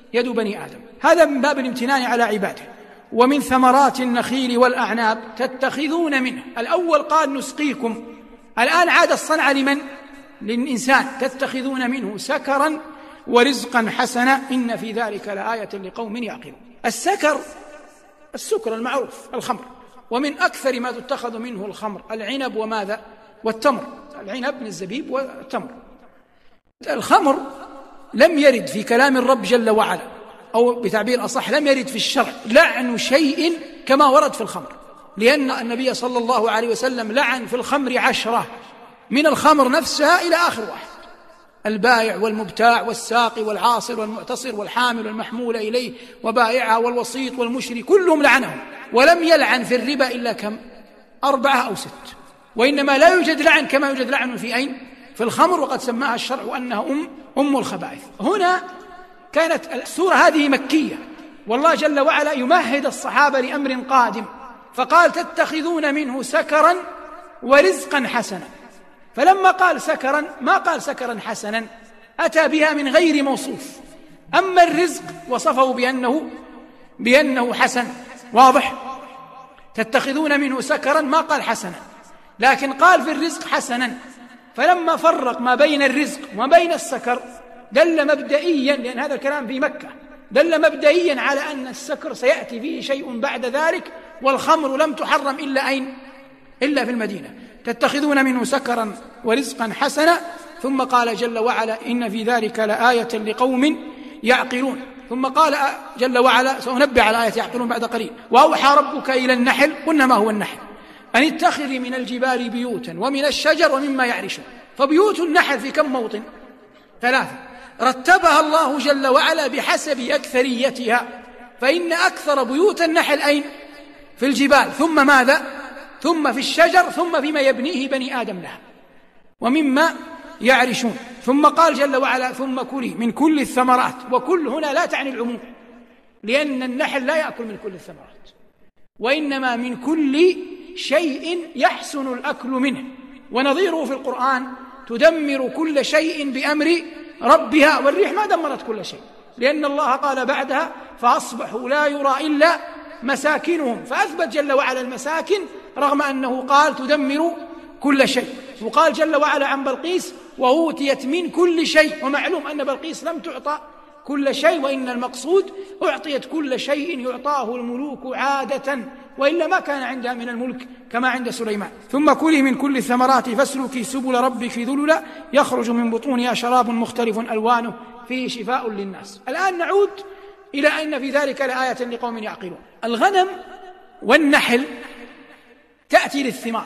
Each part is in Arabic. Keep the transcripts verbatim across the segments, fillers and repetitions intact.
يد بني آدم. هذا من باب الامتنان على عباده. ومن ثمرات النخيل والأعناب تتخذون منه. الأول قال نسقيكم، الآن عاد الصنع لمن؟ للإنسان. تتخذون منه سكرا ورزقا حسنا إن في ذلك لآية لقوم يعقلون. السكر السكر المعروف الخمر، ومن أكثر ما تتخذ منه الخمر العنب وماذا؟ والتمر. العنب من الزبيب والتمر. الخمر لم يرد في كلام الرب جل وعلا، أو بتعبير أصح لم يرد في الشرع لعن شيء كما ورد في الخمر، لأن النبي صلى الله عليه وسلم لعن في الخمر عشرة، من الخمر نفسها إلى آخر واحد: البائع والمبتاع والساقي والعاصر والمعتصر والحامل والمحمول إليه وبائعها والوسيط والمشري، كلهم لعنهم. ولم يلعن في الربا إلا كم؟ أربعة أو ست. وإنما لا يوجد لعن كما يوجد لعن في أين؟ في الخمر، وقد سماها الشرع أنها أم, أم الخبائث. هنا كانت السورة هذه مكية، والله جل وعلا يمهد الصحابة لأمر قادم، فقال تتخذون منه سكرا ورزقا حسنا. فلما قال سكرا ما قال سكرا حسنا، أتى بها من غير موصوف. أما الرزق وصفه بأنه, بأنه حسن، واضح؟ تتخذون منه سكرا ما قال حسنا، لكن قال في الرزق حسنا. فلما فرق ما بين الرزق وما بين السكر دل مبدئيا، لأن هذا الكلام في مكة، دل مبدئيا على أن السكر سيأتي فيه شيء بعد ذلك، والخمر لم تحرم إلا أين؟ إلا في المدينة. تتخذون منه سكرا ورزقا حسنا. ثم قال جل وعلا إن في ذلك لآية لقوم يعقلون. ثم قال جل وعلا سأنبه على آية يعقلون بعد قليل: وأوحى ربك إلى النحل. قلنا ما هو النحل؟ أن اتخذي من الجبال بيوتا ومن الشجر ومما يعرشون. فبيوت النحل في كم موطن؟ ثلاثة، رتبها الله جل وعلا بحسب أكثريتها، فإن أكثر بيوت النحل أين؟ في الجبال، ثم ماذا؟ ثم في الشجر، ثم فيما يبنيه بني آدم لها ومما يعرشون. ثم قال جل وعلا: ثم كلي من كل الثمرات. وكل هنا لا تعني العموم، لأن النحل لا يأكل من كل الثمرات، وإنما من كل شيء يحسن الأكل منه. ونظيره في القرآن: تدمر كل شيء بأمر ربها. والريح ما دمرت كل شيء، لأن الله قال بعدها: فأصبحوا لا يرى إلا مساكنهم. فأثبت جل وعلا المساكن رغم أنه قال تدمر كل شيء. وقال جل وعلا عن بلقيس: وأوتيت من كل شيء. ومعلوم أن بلقيس لم تعطى كل شيء، وإن المقصود أعطيت كل شيء يعطاه الملوك عادة، وإلا ما كان عندها من الملك كما عند سليمان. ثم كلي من كل الثمرات فاسلكي سبل ربك ذللا يخرج من بطونها شراب مختلف ألوانه فيه شفاء للناس. الآن نعود إلى أن في ذلك لآية لقوم يعقلون. الغنم والنحل تأتي للثمار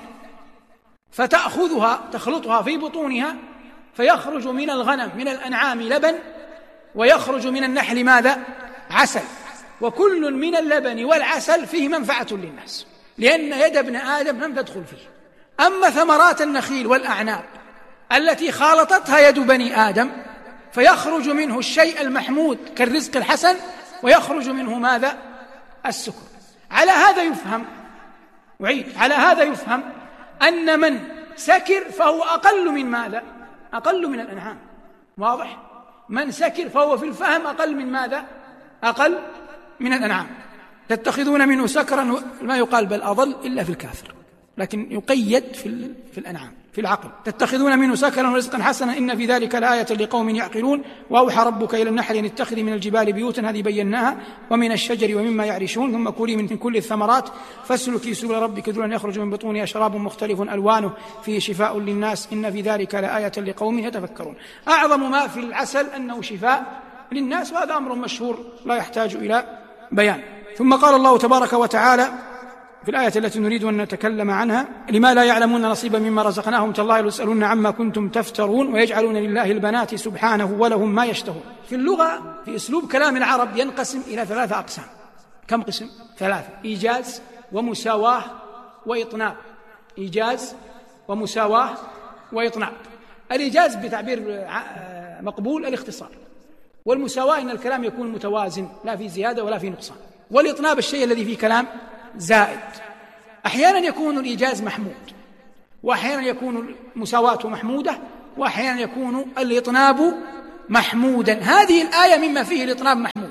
فتأخذها تخلطها في بطونها، فيخرج من الغنم من الأنعام لبن، ويخرج من النحل ماذا؟ عسل. وكل من اللبن والعسل فيه منفعة للناس، لأن يد ابن آدم لم تدخل فيه. أما ثمرات النخيل والأعناب التي خالطتها يد بني آدم فيخرج منه الشيء المحمود كالرزق الحسن، ويخرج منه ماذا؟ السكر. على هذا يفهم وعيد على هذا يفهم أن من سكر فهو أقل من ماذا؟ أقل من الأنعام. واضح؟ من سكر فهو في الفهم أقل من ماذا؟ أقل من الأنعام. تتخذون منه سكرا، ما يقال بل أضل إلا في الكافر، لكن يقيد في, في الأنعام في العقل. تتخذون منه سكرا ورزقا حسنا إن في ذلك لآية لقوم يعقلون. وأوحى ربك إلى النحل أن اتخذي من الجبال بيوتا، هذه بيناها، ومن الشجر ومما يعرشون. ثم كلي من كل الثمرات فاسلكي سبل ربك ذللا يخرج من بطونها شراب مختلف ألوانه فيه شفاء للناس إن في ذلك لآية لقوم يتفكرون. أعظم ما في العسل أنه شفاء للناس، وهذا أمر مشهور لا يحتاج إلى بيان. ثم قال الله تبارك وتعالى في الآية التي نريد أن نتكلم عنها: لما لا يعلمون نصيبا مما رزقناهم تالله ليسألون عما كنتم تفترون ويجعلون لله البنات سبحانه ولهم ما يشتهون. في اللغة في أسلوب كلام العرب ينقسم إلى ثلاثة أقسام. كم قسم؟ ثلاثة: إيجاز ومساواة وإطناب. إيجاز ومساواة وإطناب. الإيجاز بتعبير مقبول الاختصار، والمساواة إن الكلام يكون متوازن لا في زيادة ولا في نقصان، والإطناب الشيء الذي فيه كلام زائد. أحيانا يكون الإيجاز محمود، وأحيانا يكون المساواة محمودة، وأحيانا يكون الإطناب محمودا. هذه الآية مما فيه الإطناب محمود،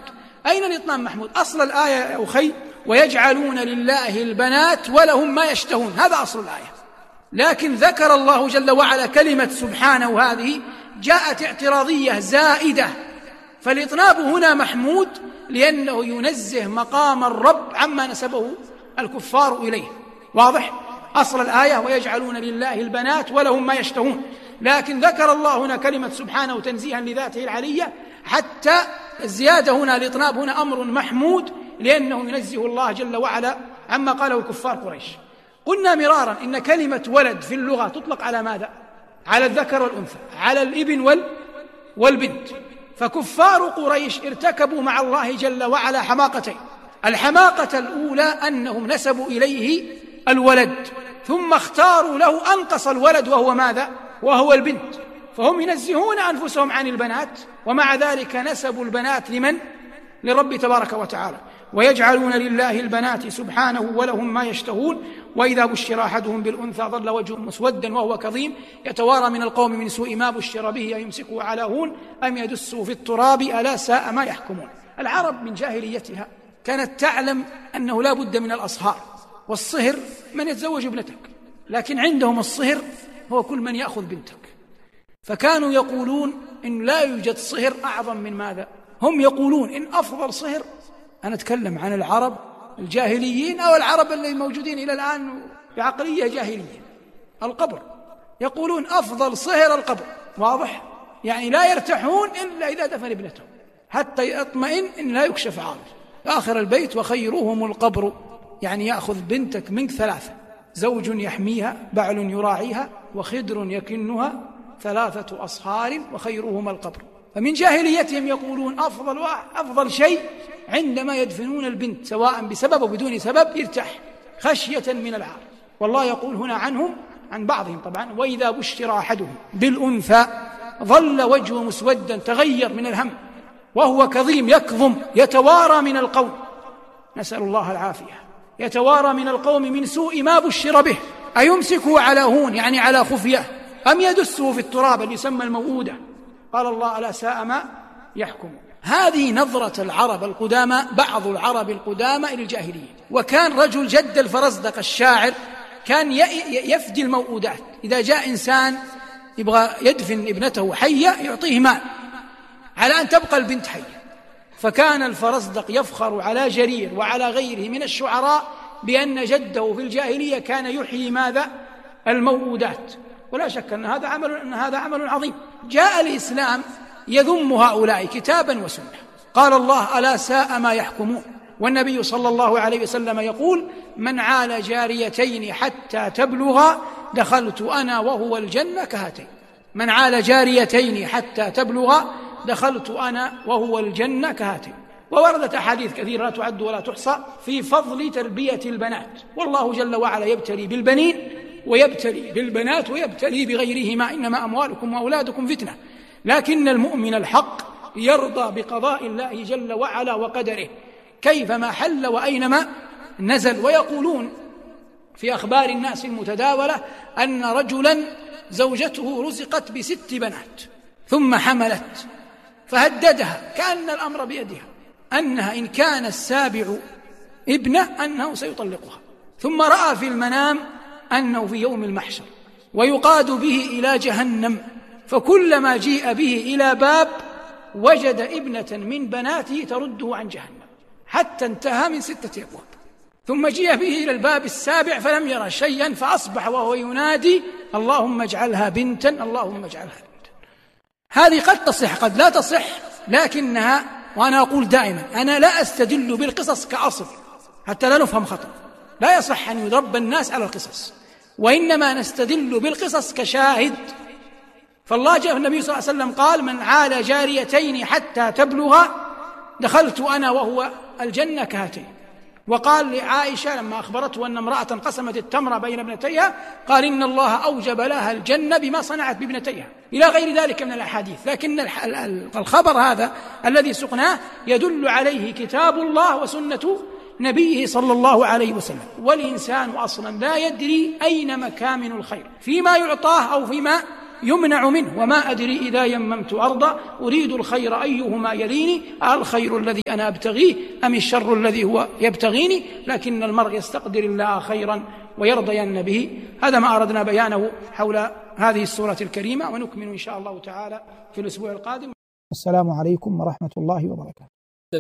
أين الإطناب محمود؟ أصل الآية يا أخي ويجعلون لله البنات ولهم ما يشتهون، هذا أصل الآية. لكن ذكر الله جل وعلا كلمة سبحانه، هذه جاءت اعتراضية زائدة، فالإطناب هنا محمود لأنه ينزه مقام الرب عما نسبه الكفار إليه. واضح؟ أصل الآية ويجعلون لله البنات ولهم ما يشتهون، لكن ذكر الله هنا كلمة سبحانه تنزيها لذاته العلية، حتى الزيادة هنا الإطناب هنا أمر محمود لأنه ينزه الله جل وعلا عما قاله كفار قريش. قلنا مرارا إن كلمة ولد في اللغة تطلق على ماذا؟ على الذكر والأنثى، على الابن وال والبنت. فكفار قريش ارتكبوا مع الله جل وعلا حماقتين. الحماقة الأولى أنهم نسبوا إليه الولد، ثم اختاروا له أنقص الولد وهو ماذا؟ وهو البنت. فهم ينزهون أنفسهم عن البنات، ومع ذلك نسبوا البنات لمن؟ للرب تبارك وتعالى. ويجعلون لله البنات سبحانه ولهم ما يشتهون وإذا بشر أحدهم بالأنثى ظل وجهه مسودا وهو كظيم يتوارى من القوم من سوء ما بشر به يمسكه على هون أم يدسه في التراب ألا ساء ما يحكمون. العرب من جاهليتها كانت تعلم أنه لا بد من الأصهار، والصهر من يتزوج ابنتك، لكن عندهم الصهر هو كل من يأخذ بنتك. فكانوا يقولون إن لا يوجد صهر أعظم من ماذا؟ هم يقولون إن أفضل صهر، أنا أتكلم عن العرب الجاهليين أو العرب اللي موجودين إلى الآن بعقلية جاهلية، القبر. يقولون أفضل صهر القبر. واضح؟ يعني لا يرتاحون إلا إذا دفن ابنتهم حتى يطمئن إن لا يكشف عاره. آخر البيت وخيرهم القبر، يعني يأخذ بنتك منك ثلاثة: زوج يحميها، بعل يراعيها، وخدر يكنها، ثلاثة أصهار وخيرهما القبر. فمن جاهليتهم يقولون أفضل أفضل شيء عندما يدفنون البنت سواء بسبب أو بدون سبب يرتاح خشية من العار. والله يقول هنا عنهم عن بعضهم طبعا: وإذا بشر أحدهم بالأنثى ظل وجهه مسودا، تغير من الهم، وهو كظيم يكظم يتوارى من القوم، نسأل الله العافية، يتوارى من القوم من سوء ما بشر به أيمسكه على هون يعني على خفية أم يدسه في التراب اللي يسمى الموؤودة. قال الله ألا ساء ما يحكم. هذه نظرة العرب القدامى، بعض العرب القدامى إلى الجاهلية. وكان رجل جد الفرزدق الشاعر كان يفدي الموؤودات. إذا جاء إنسان يبغى يدفن ابنته حية يعطيه مال على أن تبقى البنت حية. فكان الفرزدق يفخر على جرير وعلى غيره من الشعراء بأن جده في الجاهلية كان يحيي ماذا؟ الموؤودات. ولا شك أن هذا عمل أن هذا عمل عظيم. جاء الإسلام يذم هؤلاء كتابا وسنة. قال الله ألا ساء ما يحكمون. والنبي صلى الله عليه وسلم يقول: من عال جاريتين حتى تبلغا دخلت أنا وهو الجنة كهاتين. من عال جاريتين حتى تبلغا دخلت أنا وهو الجنة كهاتين. ووردت أحاديث كثيرة لا تعد ولا تحصى في فضل تربية البنات. والله جل وعلا يبتلي بالبنين ويبتلي بالبنات ويبتلي بغيرهما، إنما أموالكم وأولادكم فتنة. لكن المؤمن الحق يرضى بقضاء الله جل وعلا وقدره كيفما حل وأينما نزل. ويقولون في أخبار الناس المتداولة أن رجلا زوجته رزقت بست بنات ثم حملت فهددها كأن الأمر بيدها أنها إن كان السابع ابنة أنه سيطلقها، ثم رأى في المنام أنه في يوم المحشر ويقاد به إلى جهنم، فكلما جيء به إلى باب وجد ابنة من بناته ترده عن جهنم حتى انتهى من ستة أبواب، ثم جيء به إلى الباب السابع فلم يرى شيئا فأصبح وهو ينادي: اللهم اجعلها بنتا، اللهم اجعلها بنتا. هذه قد تصح قد لا تصح، لكنها، وأنا أقول دائما أنا لا أستدل بالقصص كأصل حتى لا نفهم خطأ، لا يصح أن يضرب الناس على القصص، وإنما نستدل بالقصص كشاهد. فالله جاء النبي صلى الله عليه وسلم قال: من عال جاريتين حتى تبلغا دخلت أنا وهو الجنة كهاتين. وقال لعائشة لما أخبرته أن امرأة قسمت التمر بين ابنتيها قال: إن الله أوجب لها الجنة بما صنعت بابنتيها، إلى غير ذلك من الأحاديث. لكن الخبر هذا الذي سقناه يدل عليه كتاب الله وسنة نبيه صلى الله عليه وسلم. والإنسان أصلا لا يدري أين مكامن الخير، فيما يعطاه أو فيما يمنع منه. وما أدري إذا يممت أرضا أريد الخير أيهما يليني، الخير الذي أنا أبتغيه أم الشر الذي هو يبتغيني، لكن المرء يستقدر الله خيرا ويرضين به. هذا ما أردنا بيانه حول هذه السورة الكريمة، ونكمل إن شاء الله تعالى في الأسبوع القادم. السلام عليكم ورحمة الله وبركاته.